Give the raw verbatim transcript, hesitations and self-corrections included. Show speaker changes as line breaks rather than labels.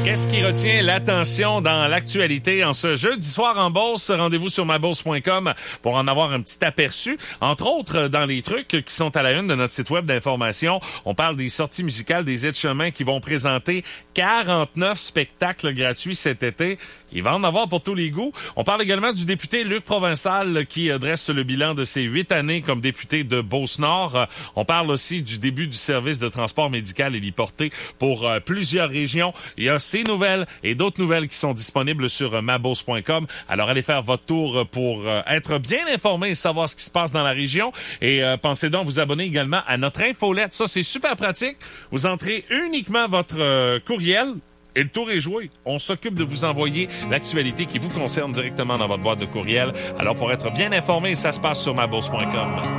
Qu'est-ce qui retient l'attention dans l'actualité en ce jeudi soir en bourse? Rendez-vous sur ma bourse point com pour en avoir un petit aperçu. Entre autres, dans les trucs qui sont à la une de notre site web d'information, on parle des sorties musicales des Aides-Chemins qui vont présenter quarante-neuf spectacles gratuits cet été. Il va en avoir pour tous les goûts. On parle également du député Luc Provençal qui dresse le bilan de ses huit années comme député de Beauce-Nord. On parle aussi du début du service de transport médical héliporté pour euh, plusieurs régions. Il y a ces nouvelles et d'autres nouvelles qui sont disponibles sur ma bourse point com. Alors, allez faire votre tour pour euh, être bien informé et savoir ce qui se passe dans la région. Et euh, pensez donc vous abonner également à notre infolette. Ça, c'est super pratique. Vous entrez uniquement votre euh, courriel et le tour est joué. On s'occupe de vous envoyer l'actualité qui vous concerne directement dans votre boîte de courriel. Alors, pour être bien informé, ça se passe sur ma bourse point com.